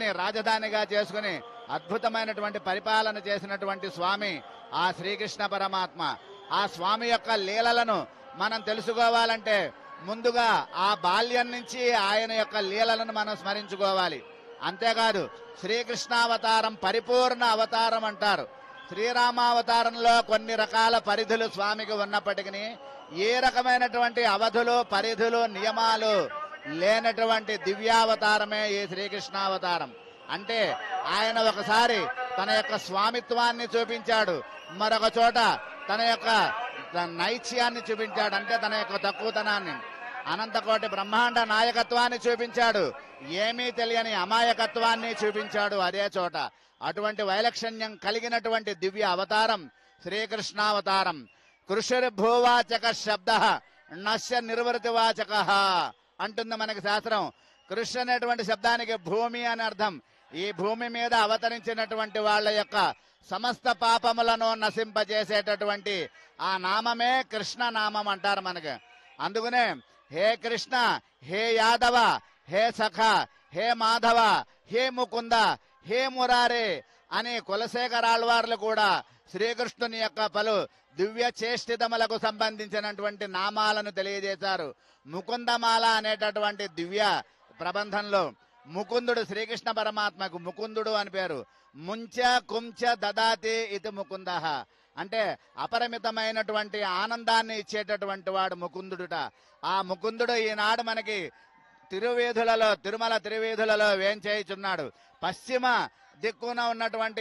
అయోధ్యని రాజధానిగా చేసుకుని అద్భుతమైనటువంటి పరిపాలన చేసినటువంటి స్వామి ఆ శ్రీకృష్ణ పరమాత్మ. ఆ స్వామి యొక్క లీలలను మనం తెలుసుకోవాలంటే ముందుగా ఆ బాల్యం నుంచి ఆయన యొక్క లీలలను మనం స్మరించుకోవాలి. అంతేకాదు శ్రీకృష్ణావతారం పరిపూర్ణ అవతారం అంటారు. శ్రీరామావతారంలో కొన్ని రకాల పరిధులు స్వామికి ఉన్నప్పటికీ ఏ రకమైనటువంటి అవధులు పరిధులు నియమాలు లేనటువంటి దివ్యావతారమే ఈ శ్రీకృష్ణావతారం. అంటే ఆయన ఒకసారి తన యొక్క స్వామిత్వాన్ని చూపించాడు, మరొక చోట తన యొక్క నైత్యాన్ని చూపించాడు, అంటే తన యొక్క తక్కువతనాన్ని. అనంతకోటి బ్రహ్మాండ నాయకత్వాన్ని చూపించాడు, ఏమీ తెలియని అమాయకత్వాన్ని చూపించాడు అదే చోట. అటువంటి వైలక్షణ్యం కలిగినటువంటి దివ్య అవతారం శ్రీకృష్ణావతారం. కృషిర్భూవాచక శబ్ద నశ్య నిర్వృతివాచక అంటుంది మనకి శాస్త్రం. కృషి అనేటువంటి శబ్దానికి భూమి అని అర్థం. ఈ భూమి మీద అవతరించినటువంటి వాళ్ళ యొక్క సమస్త పాపములను నశింపజేసేటటువంటి ఆ నామమే కృష్ణ నామం అంటారు మనకి. అందుకనే హే కృష్ణ, హే యాదవ, హే సఖ, హే మాధవ, హే ముకుంద, హే మురారే అని కులశేఖరాళ్వార్లు కూడా శ్రీకృష్ణుని యొక్క పలు దివ్య చేష్టితములకు సంబంధించినటువంటి నామాలను తెలియజేశారు. ముకుందమాల అనేటటువంటి దివ్య ప్రబంధంలో ముకుందుడు శ్రీకృష్ణ పరమాత్మకు ముకుందుడు అని పేరు. ముంచ కుంచ దదాతి ఇది ముకుంద అంటే అపరిమితమైనటువంటి ఆనందాన్ని ఇచ్చేటటువంటి వాడు ముకుందుడుట. ఆ ముకుందుడు ఈనాడు మనకి తిరువేధులలో తిరుమల తిరువేధులలో వేంచేయుచున్నాడు. పశ్చిమ దిక్కున ఉన్నటువంటి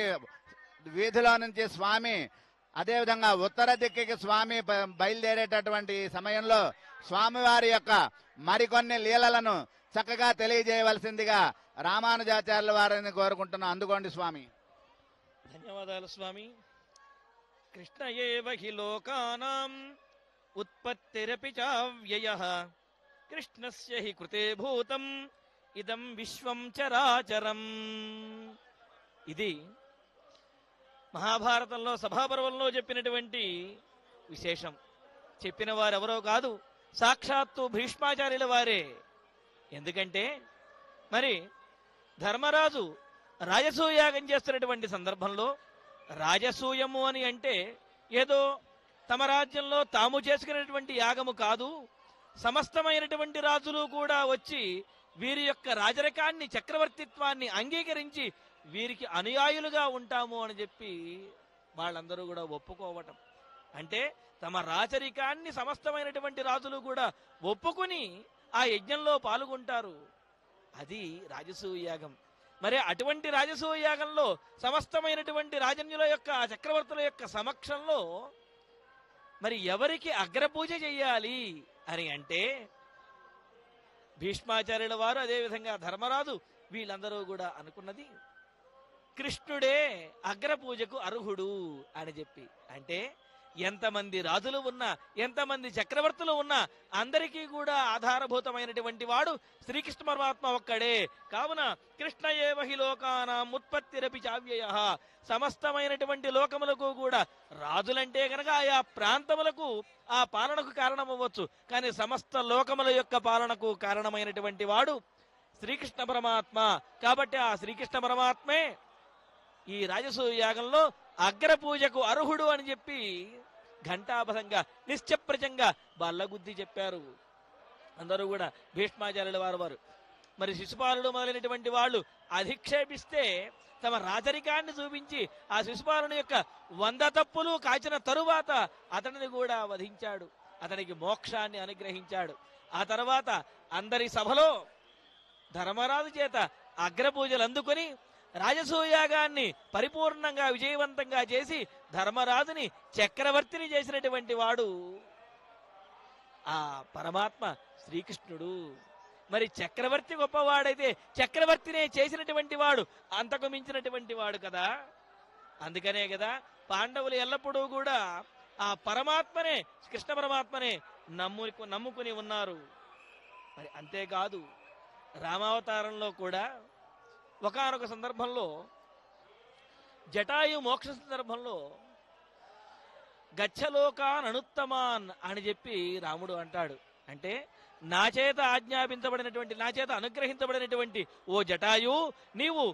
వీధిలో నుంచి స్వామి, అదేవిధంగా ఉత్తర దిక్కుకి స్వామి బయలుదేరేటటువంటి సమయంలో స్వామివారి యొక్క మరికొన్ని లీలలను చక్కగా తెలియజేయవలసిందిగా రామానుజాచార్యుల వారిని కోరుకుంటున్నాం. అందుకోండి స్వామి. ధన్యవాదాలు స్వామి. కృష్ణ ఏవ హి లోకానాం ఉత్పత్తిరపి చావ్యయః కృష్ణస్య హి కృతే భూతం ఇదం విశ్వం చరాచరం. ఇది మహాభారతంలో సభాపర్వంలో చెప్పినటువంటి విశేషం. చెప్పిన వారెవరో కాదు, సాక్షాత్తు భీష్మాచార్యుల వారే. ఎందుకంటే మరి ధర్మరాజు రాజసూయాగం చేస్తున్నటువంటి సందర్భంలో, రాజసూయము అని అంటే ఏదో తమ రాజ్యంలో తాము చేసుకునేటువంటి యాగము కాదు, సమస్తమైనటువంటి రాజులు కూడా వచ్చి వీరి యొక్క రాజరికాన్ని చక్రవర్తిత్వాన్ని అంగీకరించి వీరికి అనుయాయులుగా ఉంటాము అని చెప్పి వాళ్ళందరూ కూడా ఒప్పుకోవటం. అంటే తమ రాజరికాన్ని సమస్తమైనటువంటి రాజులు కూడా ఒప్పుకుని ఆ యజ్ఞంలో పాల్గొంటారు. అది రాజసూయాగం. మరి అటువంటి రాజసూయాగంలో సమస్తమైనటువంటి రాజన్యుల యొక్క చక్రవర్తుల యొక్క సమక్షంలో మరి ఎవరికి అగ్రపూజ చెయ్యాలి అని అంటే భీష్మాచార్యుల వారు, అదేవిధంగా ధర్మరాజు, వీళ్ళందరూ కూడా అనుకున్నది కృష్ణుడే అగ్రపూజకు అర్హుడు అని చెప్పి. అంటే ఎంతమంది రాజులు ఉన్నా, ఎంతమంది చక్రవర్తులు ఉన్నా అందరికీ కూడా ఆధారభూతమైనటువంటి వాడు శ్రీకృష్ణ పరమాత్మ ఒక్కడే. కావున కృష్ణ ఏవ హి లోకానాం ఉత్పత్తిరపి చావ్యయః, సమస్తమైనటువంటి లోకములకు కూడా రాజులంటే కనుక ఆయా ప్రాంతములకు ఆ పాలనకు కారణమవ్వచ్చు, కానీ సమస్త లోకముల యొక్క పాలనకు కారణమైనటువంటి వాడు శ్రీకృష్ణ పరమాత్మ. కాబట్టి ఆ శ్రీకృష్ణ పరమాత్మే ఈ రాజసూయాగంలో అగ్రపూజకు అర్హుడు అని చెప్పి ఘంటాపథంగా నిశ్చప్రచంగా బల్లగుద్ది చెప్పారు అందరూ కూడా. భీష్మాచార్యుల వారు మరి శిశుపాలుడు మొదలైనటువంటి వాళ్ళు అధిక్షేపిస్తే తమ రాజరికాన్ని చూపించి ఆ శిశుపాలుని యొక్క 100 తప్పులు కాచిన తరువాత అతనిని కూడా వధించాడు, అతనికి మోక్షాన్ని అనుగ్రహించాడు. ఆ తర్వాత అందరి సభలో ధర్మరాజు చేత అగ్రపూజలు అందుకొని రాజసూయాగాన్ని పరిపూర్ణంగా విజయవంతంగా చేసి ధర్మరాజుని చక్రవర్తిని చేసినటువంటి వాడు ఆ పరమాత్మ శ్రీకృష్ణుడు. మరి చక్రవర్తి గొప్పవాడైతే చక్రవర్తినే చేసినటువంటి వాడు అంతకు మించినటువంటి వాడు కదా. అందుకనే కదా పాండవులు ఎల్లప్పుడూ కూడా ఆ పరమాత్మనే, కృష్ణ పరమాత్మనే నమ్ముకుని ఉన్నారు. మరి అంతేకాదు రామావతారంలో కూడా ఒకానొక సందర్భంలో జటాయు మోక్ష సందర్భంలో గచ్చలోకాన్ అనుత్తమాన్ అని చెప్పి రాముడు అంటాడు. అంటే నా చేత ఆజ్ఞాపించబడినటువంటి, నా చేత అనుగ్రహించబడినటువంటి ఓ జటాయు, నీవు